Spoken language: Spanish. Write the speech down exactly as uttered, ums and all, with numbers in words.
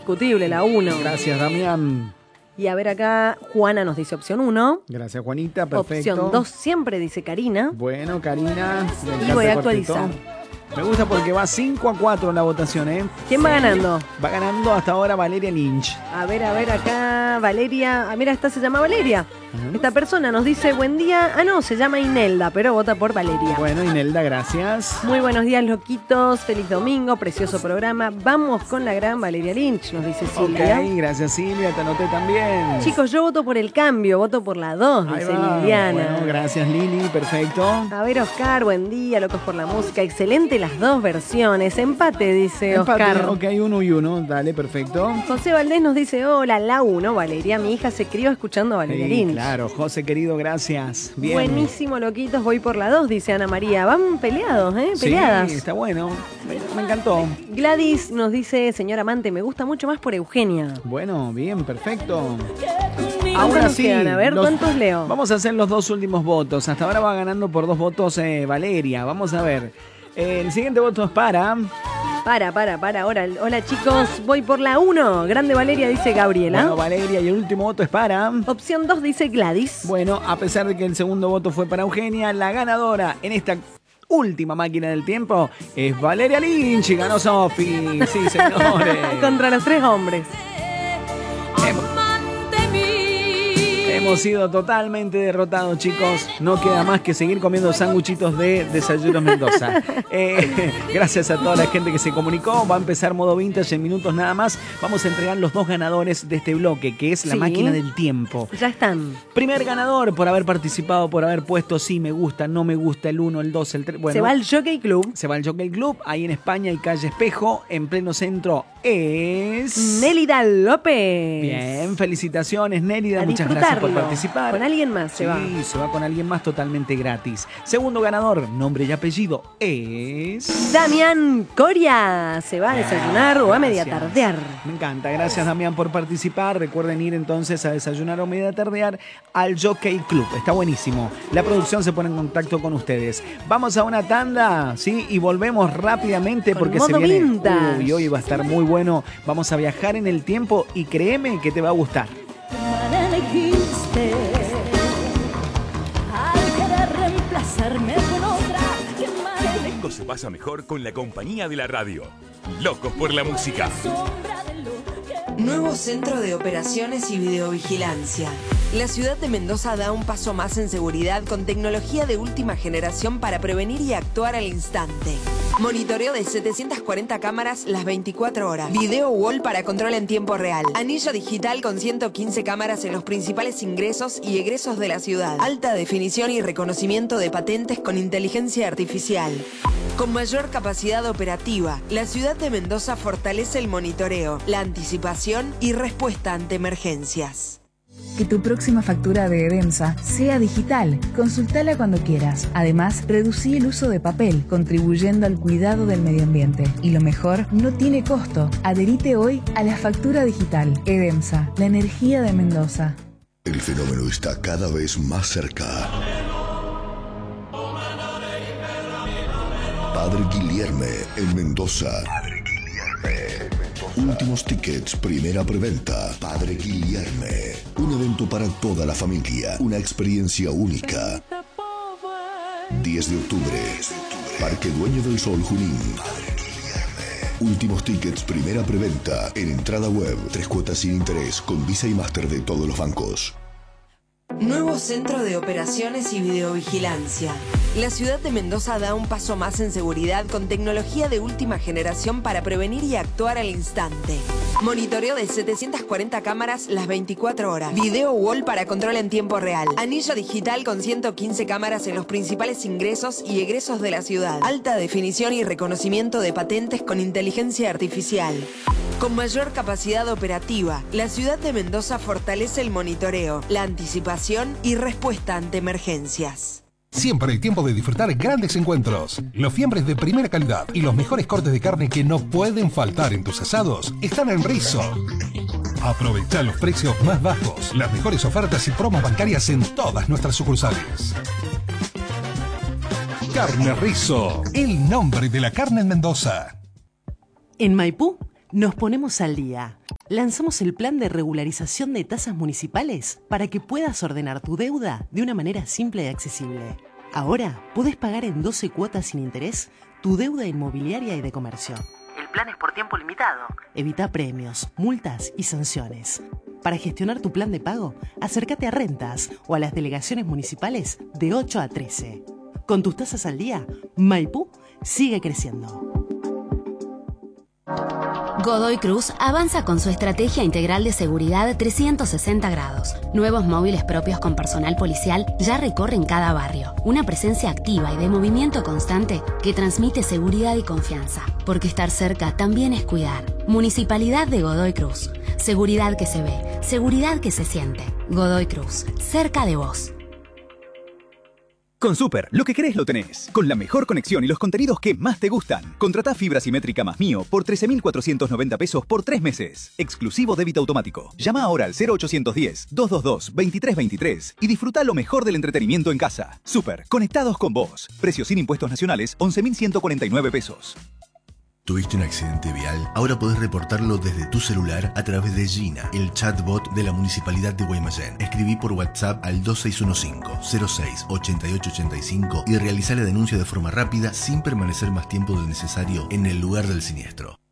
indiscutible, la uno. Gracias, Damián. Y a ver acá, Juana nos dice opción uno. Gracias, Juanita, perfecto. Opción dos siempre dice Karina. Bueno, Karina. Y voy a actualizar. Me gusta porque va cinco a cuatro en la votación, ¿eh? ¿Quién va ganando? Va ganando hasta ahora Valeria Lynch. A ver, a ver acá, Valeria. Ah, mira, esta se llama Valeria. Uh-huh. Esta persona nos dice buen día. Ah, no, se llama Inelda, pero vota por Valeria. Bueno, Inelda, gracias. Muy buenos días, loquitos. Feliz domingo, precioso programa. Vamos con la gran Valeria Lynch, nos dice Silvia. Ok, gracias Silvia, te anoté también. Chicos, yo voto por el cambio, voto por la dos, dice Liliana. Bueno, gracias Lili, perfecto. A ver, Oscar, buen día, locos por la música. Excelente las dos versiones. Empate, dice Empate, Oscar. Ok, uno y uno, dale, perfecto. José Valdés nos dice, hola, la uno, Valeria. Mi hija se crió escuchando a Valeria Sí, Lynch. claro, José querido, gracias. Bien. Buenísimo, loquitos, voy por la dos, dice Ana María. Van peleados, ¿eh? Peleadas. Sí, está bueno. Me, me encantó. Gladys nos dice, señor amante, me gusta mucho más por Eugenia. Bueno, bien, perfecto. Ahora sí, a ver, los, ¿cuántos leo? Vamos a hacer los dos últimos votos. Hasta ahora va ganando por dos votos eh, Valeria. Vamos a ver. Eh, el siguiente voto es para... Para, para, para. Ahora, hola chicos, voy por la uno. Grande Valeria, dice Gabriela. Bueno, Valeria, y el último voto es para... Opción dos dice Gladys. Bueno, a pesar de que el segundo voto fue para Eugenia, la ganadora en esta última máquina del tiempo es Valeria Lynch. Y ganó Sofi. Sí, señores. Contra los tres hombres. Hemos, hemos sido totalmente derrotados, chicos. No queda más que seguir comiendo sanguchitos de Desayunos Mendoza. Eh, gracias a toda la gente que se comunicó. Va a empezar modo vintage en minutos nada más. Vamos a entregar los dos ganadores de este bloque, que es la sí. máquina del tiempo. Ya están. Primer ganador por haber participado, por haber puesto sí, me gusta, no me gusta, el uno, el dos, el tres. Bueno, se va al Jockey Club. Se va al Jockey Club. Ahí en España y calle Espejo, en pleno centro, es... Nélida López. Bien, felicitaciones, Nélida. Muchas gracias por participar. Con alguien más se sí, va. Sí, se va con alguien más totalmente gratis. Segundo ganador, nombre y apellido es... Damián Coria. Se va a desayunar o a media tardear. Me encanta, gracias Damián por participar. Recuerden ir entonces a desayunar o media tardear al Jockey Club. Está buenísimo. La producción se pone en contacto con ustedes. Vamos a una tanda, ¿sí? Y volvemos rápidamente con porque modo se viene... vintage. Uy, hoy va a estar muy bueno. Vamos a viajar en el tiempo y créeme que te va a gustar. Elegiste al querer reemplazarme con otra. El domingo se pasa mejor con la compañía de la radio. Locos por la música. Nuevo Centro de Operaciones y Videovigilancia. La ciudad de Mendoza da un paso más en seguridad con tecnología de última generación para prevenir y actuar al instante. Monitoreo de setecientas cuarenta cámaras las veinticuatro horas. Video wall para control en tiempo real. Anillo digital con ciento quince cámaras en los principales ingresos y egresos de la ciudad. Alta definición y reconocimiento de patentes con inteligencia artificial. Con mayor capacidad operativa, la ciudad de Mendoza fortalece el monitoreo, la anticipación y respuesta ante emergencias. Que tu próxima factura de Edemsa sea digital. Consultala cuando quieras. Además, reducí el uso de papel, contribuyendo al cuidado del medio ambiente. Y lo mejor, no tiene costo. Adherite hoy a la factura digital. Edemsa, la energía de Mendoza. El fenómeno está cada vez más cerca. Padre Guilherme en Mendoza. Padre Guilherme. Últimos tickets, primera preventa. Padre Guilherme. Un evento para toda la familia. Una experiencia única. diez de octubre. Parque Dueño del Sol, Junín. Padre Guilherme. Últimos tickets, primera preventa. En entrada web. Tres cuotas sin interés. Con Visa y Master de todos los bancos. Nuevo Centro de Operaciones y Videovigilancia. La ciudad de Mendoza da un paso más en seguridad con tecnología de última generación para prevenir y actuar al instante. Monitoreo de setecientas cuarenta cámaras las veinticuatro horas. Video wall para control en tiempo real. Anillo digital con ciento quince cámaras en los principales ingresos y egresos de la ciudad. Alta definición y reconocimiento de patentes con inteligencia artificial. Con mayor capacidad operativa, la ciudad de Mendoza fortalece el monitoreo, la anticipación y respuesta ante emergencias. Siempre hay tiempo de disfrutar grandes encuentros. Los fiambres de primera calidad y los mejores cortes de carne que no pueden faltar en tus asados están en Rizzo. Aprovecha los precios más bajos, las mejores ofertas y promos bancarias en todas nuestras sucursales. Carne Rizzo, el nombre de la carne en Mendoza. En Maipú Nos ponemos al día. Lanzamos el plan de regularización de tasas municipales para que puedas ordenar tu deuda de una manera simple y accesible. Ahora podés pagar en doce cuotas sin interés tu deuda inmobiliaria y de comercio. El plan es por tiempo limitado. Evita premios, multas y sanciones. Para gestionar tu plan de pago, acércate a Rentas o a las delegaciones municipales de ocho a trece. Con tus tasas al día, Maipú sigue creciendo. Godoy Cruz avanza con su estrategia integral de seguridad trescientos sesenta grados. Nuevos móviles propios con personal policial ya recorren cada barrio. Una presencia activa y de movimiento constante que transmite seguridad y confianza. Porque estar cerca también es cuidar. Municipalidad de Godoy Cruz. Seguridad que se ve, seguridad que se siente. Godoy Cruz, cerca de vos. Con Super, lo que querés lo tenés. Con la mejor conexión y los contenidos que más te gustan. Contratá fibra simétrica más Mío por trece mil cuatrocientos noventa pesos por tres meses. Exclusivo débito automático. Llama ahora al cero ochocientos diez, doscientos veintidós, veintitrés veintitrés y disfruta lo mejor del entretenimiento en casa. Super, conectados con vos. Precio sin impuestos nacionales, once mil ciento cuarenta y nueve pesos. ¿Tuviste un accidente vial? Ahora podés reportarlo desde tu celular a través de Gina, el chatbot de la Municipalidad de Guaymallén. Escribí por WhatsApp al dos seis uno cinco, cero seis, ocho ocho ocho cinco y realizá la denuncia de forma rápida sin permanecer más tiempo del necesario en el lugar del siniestro.